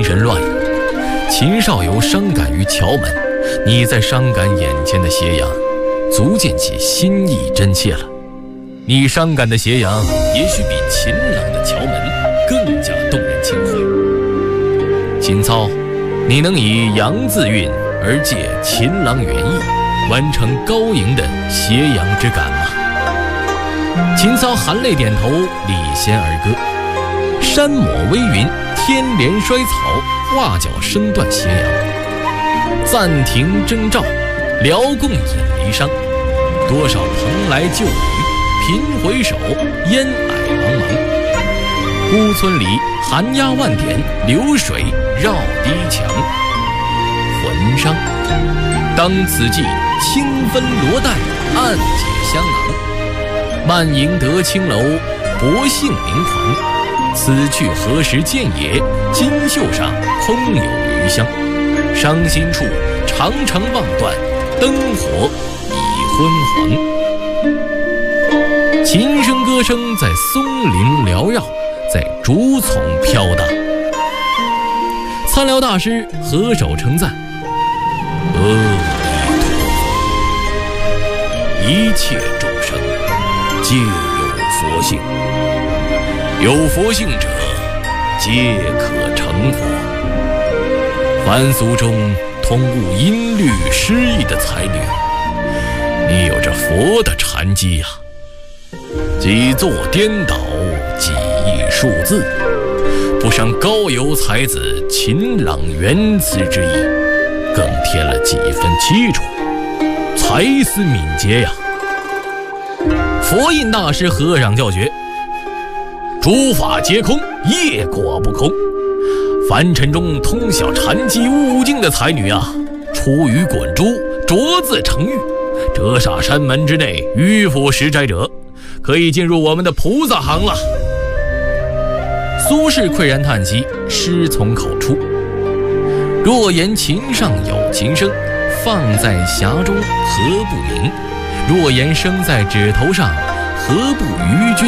神乱舞。秦少游伤感于桥门，你在伤感眼前的斜阳，足见其心意真切了。你伤感的斜阳，也许比秦朗的桥门更加动人情怀。秦操，你能以阳字韵而借秦朗原意，完成高盈的斜阳之感吗？秦操含泪点头，礼贤而歌。山抹微云，天连衰草，画角声断斜阳。暂停征兆，辽共引离殇。多少蓬莱旧雨，频回首，烟霭茫茫。孤村里寒鸦万点，流水绕堤墙。魂伤，当此际，清分罗带，暗解香囊。漫迎得青楼，薄幸明狂。此去何时见也？金袖上空有余香。伤心处，长城望断，灯火已昏黄。琴声歌声在松林缭绕，在竹丛飘荡。参辽大师合手称赞：阿弥陀佛，一切众生皆有佛性，有佛性者皆可成佛。凡俗中通悟音律诗意的才女，你有着佛的禅机呀！几作颠倒，几意数字，不伤高游才子秦朗原词之意，更添了几分凄楚，才思敏捷呀！佛印大师合掌叫绝：诸法皆空，业果不空。凡尘中通晓禅机悟境的才女啊，出于滚珠，着自成玉。折煞山门之内，迂腐食斋者，可以进入我们的菩萨行了。苏轼喟然叹息，诗从口出：若言琴上有琴声，放在匣中何不鸣？若言声在指头上，何不与君